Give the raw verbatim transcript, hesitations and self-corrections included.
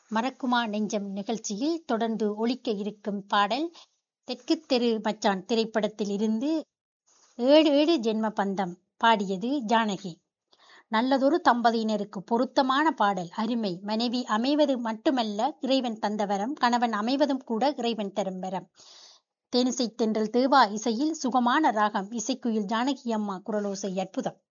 மறக்குமா நெஞ்சம் நிகழ்ச்சியில் தொடர்ந்து ஒலிக்க இருக்கும் பாடல் தெற்கு தெரு மச்சான் திரைப்படத்தில் இருந்து ஏழு ஏழு ஜென்ம பந்தம். பாடியது ஜானகி. நல்லதொரு தம்பதியினருக்கு பொருத்தமான பாடல். அருமை. மனைவி அமைவது மட்டுமல்ல இறைவன் தந்த வரம், கணவன் அமைவதும் கூட இறைவன் தரும் வரம். தேனிசை தென்றல் தேவா இசையில் சுகமான ராகம், இசைக்குயில் ஜானகி அம்மா குரலோசை அற்புதம்.